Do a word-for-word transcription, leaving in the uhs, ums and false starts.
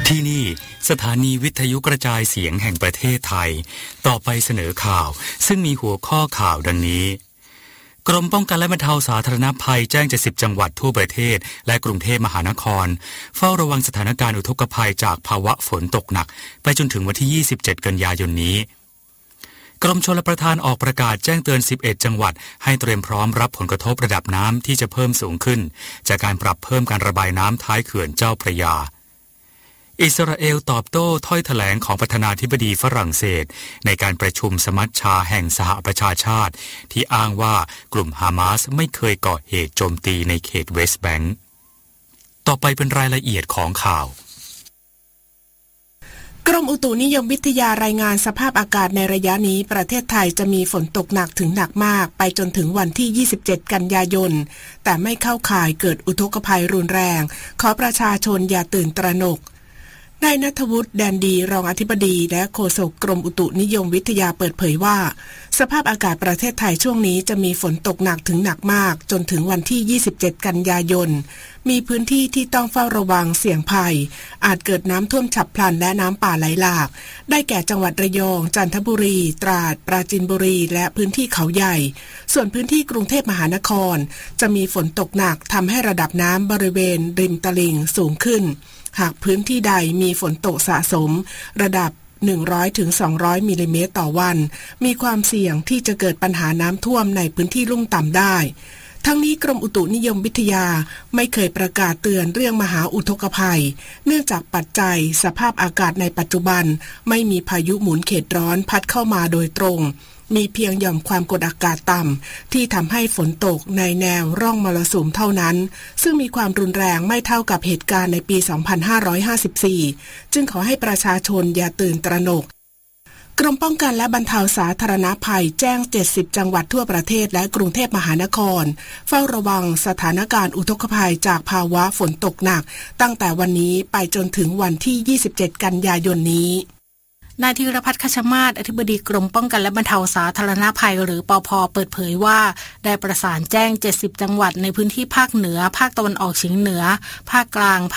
ที่นี่สถานีวิทยุกระจายเสียงแห่งประเทศไทยต่อไปเสนอข่าวซึ่งมีหัวข้อข่าวดังนี้กรมป้องกันและบรรเทาสาธารณภัยแจ้งเจ็ดสิบจังหวัดทั่วประเทศและกรุงเทพมหานครเฝ้าระวังสถานการณ์อุทกภัยจากภาวะฝนตกหนักไปจนถึงวันที่ยี่สิบเจ็ดกันยายนนี้กรมชลประทานออกประกาศแจ้งเตือนสิบเอ็ดจังหวัดให้เตรียมพร้อมรับผลกระทบระดับน้ำที่จะเพิ่มสูงขึ้นจากการปรับเพิ่มการระบายน้ำท้ายเขื่อนเจ้าพระยาอิสราเอลตอบโต้ถ้อยแถลงของประธานาธิบดีฝรั่งเศสในการประชุมสมัชชาแห่งสหประชาชาติที่อ้างว่ากลุ่มฮามาสไม่เคยก่อเหตุโจมตีในเขตเวสต์แบงก์ต่อไปเป็นรายละเอียดของข่าวกรมอุตุนิยมวิทยารายงานสภาพอากาศในระยะนี้ประเทศไทยจะมีฝนตกหนักถึงหนักมากไปจนถึงวันที่ยี่สิบเจ็ดกันยายนแต่ไม่เข้าข่ายเกิดอุทกภัยรุนแรงขอประชาชนอย่าตื่นตระหนกนายณัฐวุฒิแดนดีรองอธิบดีและโฆษกกรมอุตุนิยมวิทยาเปิดเผยว่าสภาพอากาศประเทศไทยช่วงนี้จะมีฝนตกหนักถึงหนักมากจนถึงวันที่ยี่สิบเจ็ดกันยายนมีพื้นที่ที่ต้องเฝ้าระวังเสี่ยงภัยอาจเกิดน้ำท่วมฉับพลันและน้ำป่าไหลหลากได้แก่จังหวัดระยองจันทบุรีตราดปราจีนบุรีและพื้นที่เขาใหญ่ส่วนพื้นที่กรุงเทพมหานครจะมีฝนตกหนักทำให้ระดับน้ำบริเวณริมตลิ่งสูงขึ้นหากพื้นที่ใดมีฝนตกสะสมระดับหนึ่งร้อยถึงสองร้อยมิลลิเมตรต่อวันมีความเสี่ยงที่จะเกิดปัญหาน้ำท่วมในพื้นที่ลุ่มต่ำได้ทั้งนี้กรมอุตุนิยมวิทยาไม่เคยประกาศเตือนเรื่องมหาอุทกภัยเนื่องจากปัจจัยสภาพอากาศในปัจจุบันไม่มีพายุหมุนเขตร้อนพัดเข้ามาโดยตรงมีเพียงหย่อมความกดอากาศต่ำที่ทำให้ฝนตกในแนวร่องมรสุมเท่านั้นซึ่งมีความรุนแรงไม่เท่ากับเหตุการณ์ในปีสองพันห้าร้อยห้าสิบสี่จึงขอให้ประชาชนอย่าตื่นตระหนกกรมป้องกันและบรรเทาสาธารณภัยแจ้งเจ็ดสิบจังหวัดทั่วประเทศและกรุงเทพมหานครเฝ้าระวังสถานการณ์อุทกภัยจากภาวะฝนตกหนักตั้งแต่วันนี้ไปจนถึงวันที่ยี่สิบเจ็ดกันยายนนี้นายธีรพัฒน์ คชมาศอธิบดีกรมป้องกันและบรรเทาสาธารณภัยหรือปภ.เปิดเผยว่าได้ประสานแจ้งเจ็ดสิบจังหวัดในพื้นที่ภาคเหนือภาคตะวันออกเฉียงเหนือภาคกลาง